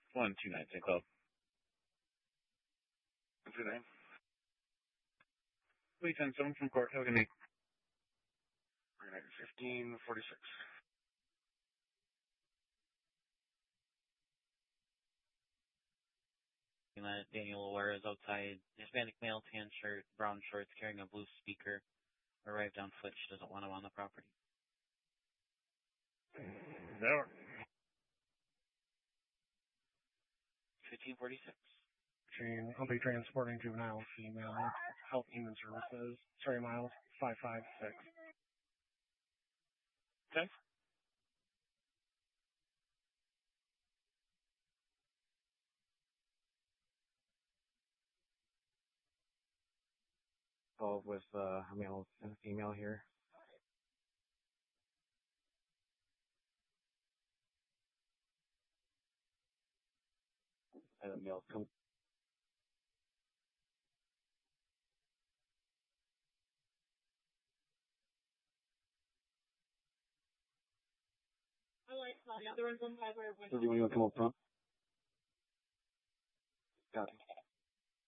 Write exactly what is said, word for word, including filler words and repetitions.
one two nine Saint Cloud. What's your name? Lee ten seven from court. How can I? fifteen forty-six. That Daniel Aware is outside. Hispanic male, tan shirt, brown shorts, carrying a blue speaker. Arrived on foot. She doesn't want him on the property. There. fifteen forty-six. I'll be transporting juvenile female. Health Human Services. Sorry, Miles. five five six. Okay. Involved with uh, a male and a female here. And the male come. I like the other one's on five. So do you want to come up front? Got it.